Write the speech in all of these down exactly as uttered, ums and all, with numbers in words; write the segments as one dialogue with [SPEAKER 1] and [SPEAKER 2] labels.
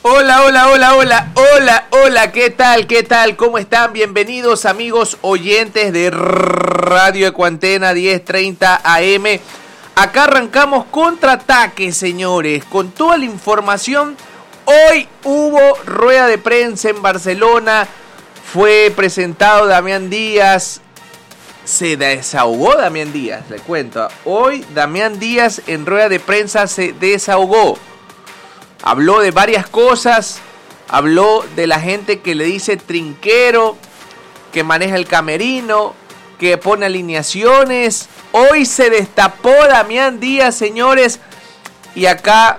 [SPEAKER 1] Hola, hola, hola, hola, hola, hola, ¿qué tal? ¿Qué tal? ¿Cómo están? Bienvenidos amigos oyentes de Radio Ecuantena diez treinta A M. Acá arrancamos Contraataque, señores, con toda la información. Hoy hubo rueda de prensa en Barcelona, fue presentado Damián Díaz, se desahogó Damián Díaz, le cuento. Hoy Damián Díaz en rueda de prensa se desahogó. Habló de varias cosas, habló de la gente que le dice trinquero, que maneja el camerino, que pone alineaciones. Hoy se destapó Damián Díaz, señores, y acá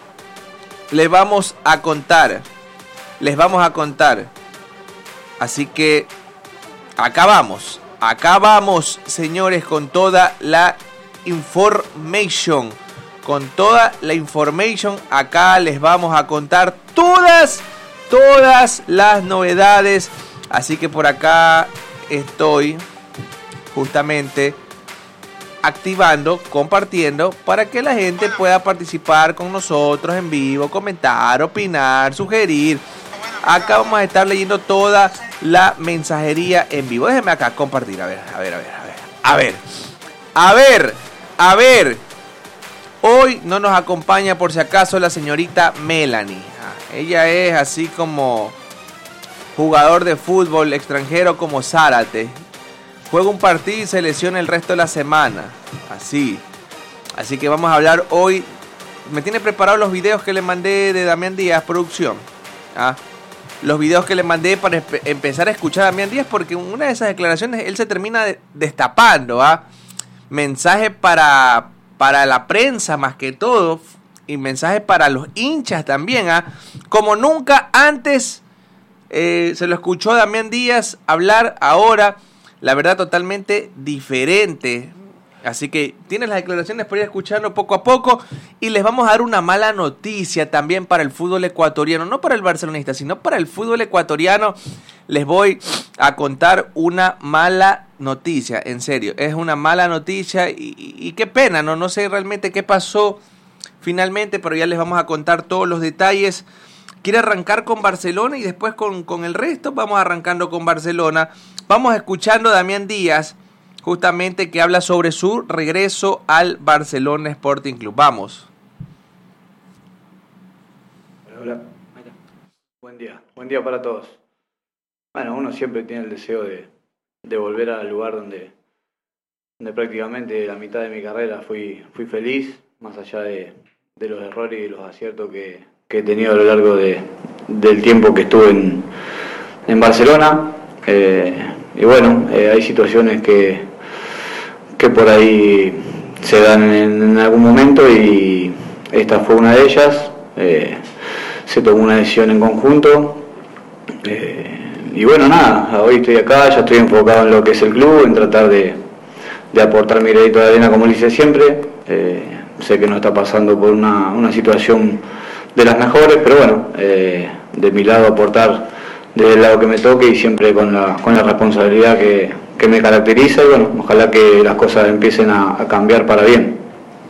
[SPEAKER 1] les vamos a contar, les vamos a contar. Así que acá vamos, acá vamos, señores, con toda la information. Con toda la information, acá les vamos a contar todas, todas las novedades. Así que por acá estoy justamente activando, compartiendo, para que la gente pueda participar con nosotros en vivo, comentar, opinar, sugerir. Acá vamos a estar leyendo toda la mensajería en vivo. Déjenme acá compartir, a ver, a ver, a ver, a ver, a ver, a ver, a ver. Hoy no nos acompaña por si acaso la señorita Melanie. Ella es así como jugador de fútbol extranjero como Zárate. Juega un partido y se lesiona el resto de la semana. Así. Así que vamos a hablar hoy. Me tiene preparados los videos que le mandé de Damián Díaz, producción. ¿Ah? Los videos que le mandé para empe- empezar a escuchar a Damián Díaz, porque una de esas declaraciones él se termina de- destapando. ¿Ah? Mensaje para... para la prensa más que todo, y mensajes para los hinchas también, ¿ah? Como nunca antes eh, se lo escuchó a Damián Díaz hablar, ahora, la verdad, totalmente diferente. Así que tienes las declaraciones para ir escuchando poco a poco, y les vamos a dar una mala noticia también para el fútbol ecuatoriano, no para el barcelonista, sino para el fútbol ecuatoriano. Les voy a contar una mala noticia, en serio, es una mala noticia y, y, y qué pena, ¿no? No sé realmente qué pasó finalmente, pero ya les vamos a contar todos los detalles. Quiere arrancar con Barcelona y después con, con el resto. Vamos arrancando con Barcelona. Vamos escuchando a Damián Díaz, justamente, que habla sobre su regreso al Barcelona Sporting Club. Vamos.
[SPEAKER 2] Hola, hola. Buen día, buen día para todos. Bueno, uno siempre tiene el deseo de, de volver al lugar donde, donde prácticamente la mitad de mi carrera fui, fui feliz, más allá de, de los errores y los aciertos que, que he tenido a lo largo de, del tiempo que estuve en, en Barcelona. Eh, y bueno, eh, hay situaciones que, que por ahí se dan en, en algún momento, y esta fue una de ellas. Eh, se tomó una decisión en conjunto. Eh, y bueno, nada, hoy estoy acá, ya estoy enfocado en lo que es el club, en tratar de, de aportar mi granito de arena como lo hice siempre. Eh, sé que no está pasando por una, una situación de las mejores, pero bueno, eh, de mi lado aportar desde el lado que me toque y siempre con la, con la responsabilidad que, que me caracteriza, y bueno, ojalá que las cosas empiecen a, a cambiar para bien.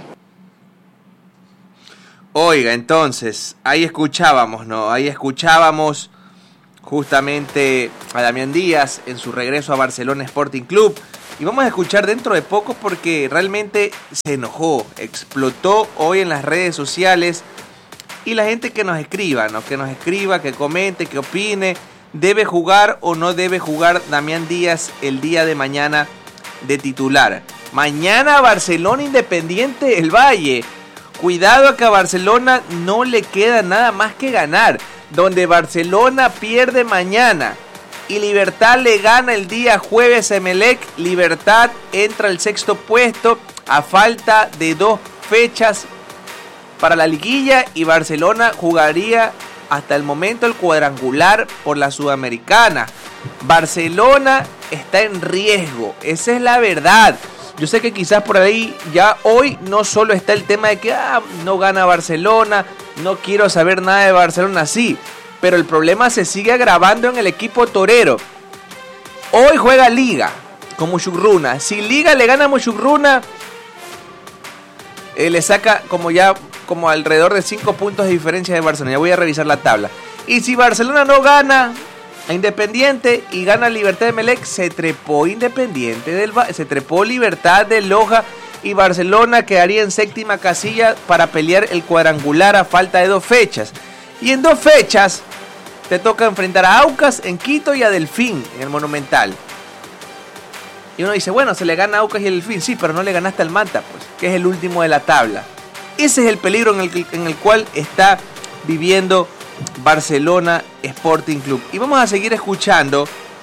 [SPEAKER 1] Oiga, entonces, ahí escuchábamos, ¿no? Ahí escuchábamos justamente a Damián Díaz en su regreso a Barcelona Sporting Club. Y vamos a escuchar dentro de poco, porque realmente se enojó, explotó hoy en las redes sociales. Y la gente que nos escriba, ¿no? Que nos escriba, que comente, que opine. ¿Debe jugar o no debe jugar Damián Díaz el día de mañana de titular? Mañana Barcelona Independiente del Valle. Cuidado, que a Barcelona no le queda nada más que ganar. Donde Barcelona pierde mañana y Libertad le gana el día jueves a Emelec, Libertad entra al sexto puesto a falta de dos fechas para la liguilla, y Barcelona jugaría hasta el momento el cuadrangular por la Sudamericana. Barcelona está en riesgo, esa es la verdad. Yo sé que quizás por ahí ya hoy no solo está el tema de que ah, no gana Barcelona, no quiero saber nada de Barcelona, sí, pero el problema se sigue agravando en el equipo torero. Hoy juega Liga con Muchugruna. Si Liga le gana a Muchugruna, eh, le saca, como ya como alrededor de cinco puntos de diferencia de Barcelona. Ya voy a revisar la tabla. Y si Barcelona no gana a Independiente y gana Libertad de Emelec, se trepó Independiente del se trepó Libertad de Loja y Barcelona quedaría en séptima casilla para pelear el cuadrangular a falta de dos fechas. Y en dos fechas te toca enfrentar a Aucas en Quito y a Delfín en el Monumental. Y uno dice, bueno, se le gana a Aucas y a Delfín, sí, pero no le ganaste al Manta, pues, que es el último de la tabla. Ese es el peligro en el, en el cual está viviendo Barcelona Sporting Club. Y vamos a seguir escuchando,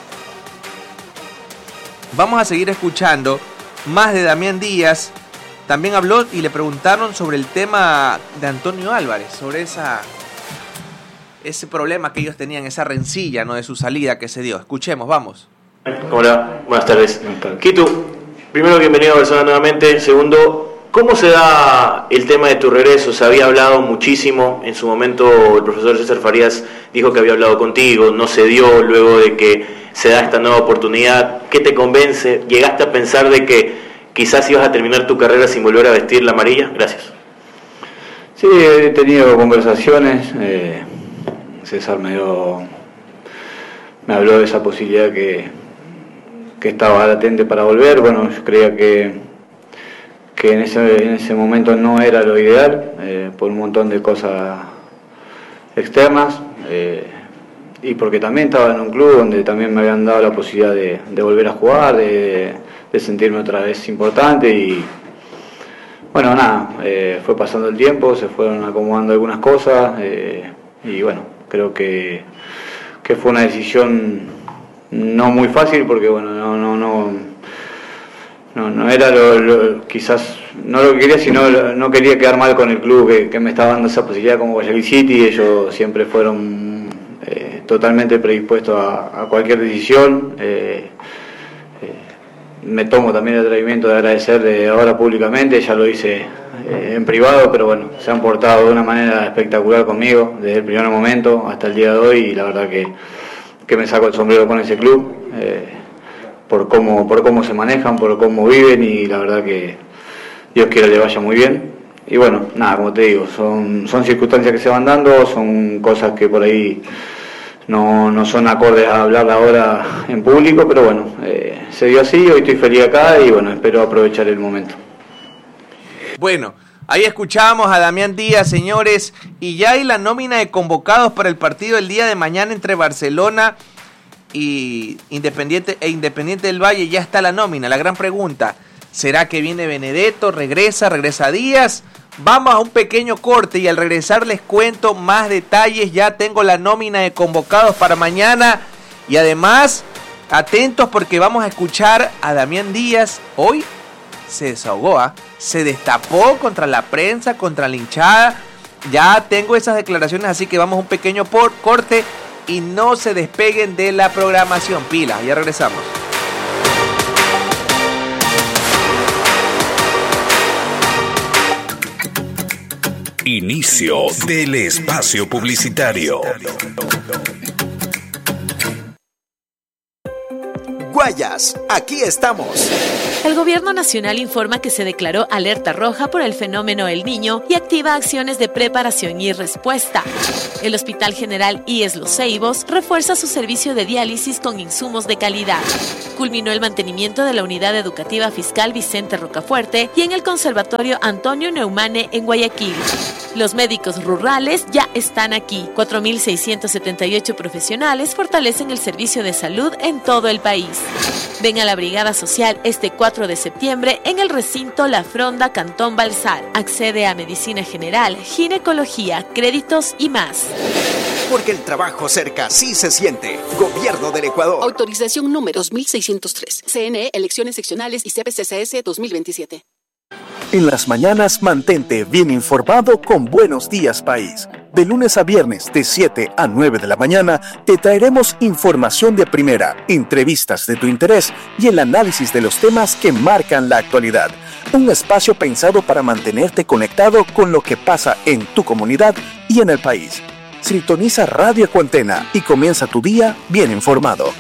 [SPEAKER 1] vamos a seguir escuchando más de Damián Díaz. También habló y le preguntaron sobre el tema de Antonio Álvarez, sobre esa, ese problema que ellos tenían, esa rencilla, ¿no?, de su salida que se dio. Escuchemos, vamos.
[SPEAKER 3] Hola, buenas tardes. Quito, primero, bienvenido a Barcelona nuevamente. Segundo, ¿cómo se da el tema de tu regreso? Se había hablado muchísimo, en su momento el profesor César Farías dijo que había hablado contigo, no se dio, luego de que se da esta nueva oportunidad. ¿Qué te convence? ¿Llegaste a pensar de que quizás ibas a terminar tu carrera sin volver a vestir la amarilla? Gracias.
[SPEAKER 2] Sí, he tenido conversaciones, eh, César me dio, me habló de esa posibilidad que que estaba latente para volver. Bueno, yo creía que, que en, ese, en ese momento no era lo ideal, eh, por un montón de cosas externas, eh, y porque también estaba en un club donde también me habían dado la posibilidad de, de volver a jugar, de, de sentirme otra vez importante. Y bueno, nada, eh, fue pasando el tiempo, se fueron acomodando algunas cosas, eh, y bueno, creo que, que fue una decisión no muy fácil, porque bueno, no no no no, no era lo, lo quizás no lo que quería, sino lo, no quería quedar mal con el club que, que me estaba dando esa posibilidad como Guayaquil City. Ellos siempre fueron eh, totalmente predispuestos a, a cualquier decisión. Eh, eh, me tomo también el atrevimiento de agradecerle ahora públicamente, ya lo hice eh, en privado, pero bueno, se han portado de una manera espectacular conmigo desde el primer momento hasta el día de hoy, y la verdad que que me saco el sombrero con ese club, eh, por cómo por cómo se manejan, por cómo viven, y la verdad que Dios quiera le vaya muy bien. Y bueno, nada, como te digo, son, son circunstancias que se van dando, son cosas que por ahí no, no son acordes a hablar ahora en público, pero bueno, eh, se dio así, hoy estoy feliz acá y bueno, espero aprovechar el momento.
[SPEAKER 1] Bueno, ahí escuchábamos a Damián Díaz, señores, y ya hay la nómina de convocados para el partido el día de mañana entre Barcelona y Independiente e Independiente del Valle. Ya está la nómina. La gran pregunta, ¿será que viene Benedetto? ¿Regresa? ¿Regresa Díaz? Vamos a un pequeño corte y al regresar les cuento más detalles. Ya tengo la nómina de convocados para mañana y además, atentos porque vamos a escuchar a Damián Díaz. Hoy se desahogó, ¿eh? Se destapó contra la prensa, contra la hinchada. Ya tengo esas declaraciones, así que vamos a un pequeño por corte y no se despeguen de la programación. Pila, ya regresamos.
[SPEAKER 4] Inicio del espacio publicitario. Guayas, aquí estamos.
[SPEAKER 5] El Gobierno Nacional informa que se declaró alerta roja por el fenómeno El Niño y activa acciones de preparación y respuesta. El Hospital General I E S Los Ceibos refuerza su servicio de diálisis con insumos de calidad. Culminó el mantenimiento de la Unidad Educativa Fiscal Vicente Rocafuerte y en el Conservatorio Antonio Neumane en Guayaquil. Los médicos rurales ya están aquí. cuatro mil seiscientos setenta y ocho profesionales fortalecen el servicio de salud en todo el país. Ven a la Brigada Social este cuatro de septiembre en el recinto La Fronda, Cantón Balsar. Accede a medicina general, ginecología, créditos y más.
[SPEAKER 4] Porque el trabajo cerca sí se siente. Gobierno del Ecuador.
[SPEAKER 6] Autorización números mil seiscientos tres. C N E, elecciones seccionales y C P C C S dos mil veintisiete.
[SPEAKER 4] En las mañanas mantente bien informado con Buenos Días País. De lunes a viernes de siete a nueve de la mañana te traeremos información de primera, entrevistas de tu interés y el análisis de los temas que marcan la actualidad. Un espacio pensado para mantenerte conectado con lo que pasa en tu comunidad y en el país. Sintoniza Radio Ecuantena y comienza tu día bien informado.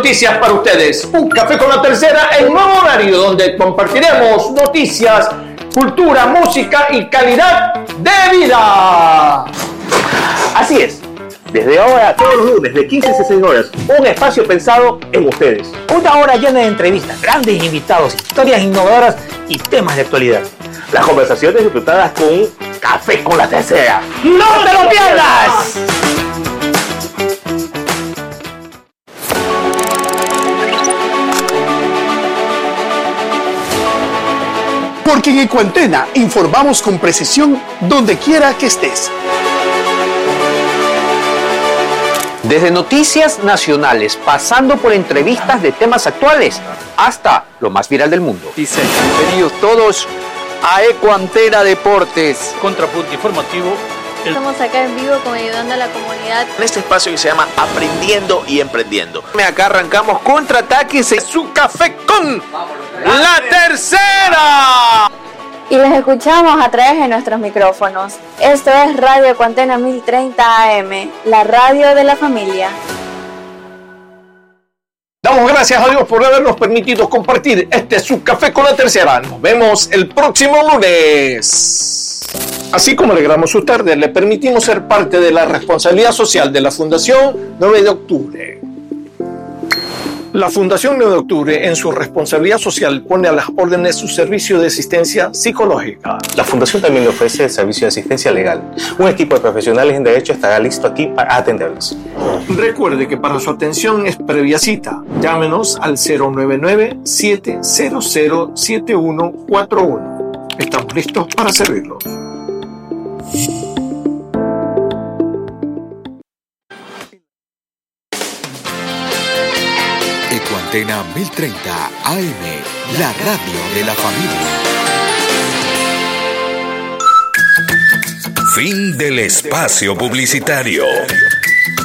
[SPEAKER 7] noticias para ustedes. Un café con la tercera en nuevo horario donde compartiremos noticias, cultura, música y calidad de vida.
[SPEAKER 8] Así es. Desde ahora, todos los lunes, de quince a dieciséis horas, un espacio pensado en ustedes.
[SPEAKER 9] Una hora llena de entrevistas, grandes invitados, historias innovadoras y temas de actualidad.
[SPEAKER 8] Las conversaciones disfrutadas con un café con la tercera.
[SPEAKER 9] ¡No te lo pierdas!
[SPEAKER 4] Porque en Ecuantena informamos con precisión donde quiera que estés.
[SPEAKER 9] Desde noticias nacionales, pasando por entrevistas de temas actuales, hasta lo más viral del mundo.
[SPEAKER 10] Dicen, bienvenidos todos a Ecuantena Deportes.
[SPEAKER 7] Contrapunto informativo.
[SPEAKER 11] Estamos acá en vivo con ayudando a la comunidad.
[SPEAKER 3] En este espacio que se llama Aprendiendo y Emprendiendo.
[SPEAKER 1] Acá arrancamos Contraataques en su café con la tercera.
[SPEAKER 11] Y los escuchamos a través de nuestros micrófonos. Esto es Radio Ecuantena mil treinta A M, la radio de la familia.
[SPEAKER 7] Damos gracias a Dios por habernos permitido compartir este su café con la tercera. Nos vemos el próximo lunes. Así como alegramos su tarde, le permitimos ser parte de la responsabilidad social de la Fundación nueve de octubre. La Fundación nueve de octubre, en su responsabilidad social, pone a las órdenes su servicio de asistencia psicológica.
[SPEAKER 8] La Fundación también le ofrece el servicio de asistencia legal. Un equipo de profesionales en derecho estará listo aquí para atenderlos.
[SPEAKER 7] Recuerde que para su atención es previa cita. Llámenos al cero nueve nueve, siete cero cero, siete uno cuatro uno. Estamos listos para servirlos.
[SPEAKER 12] Ecuantena mil treinta A M, la radio de la familia. Fin del espacio publicitario.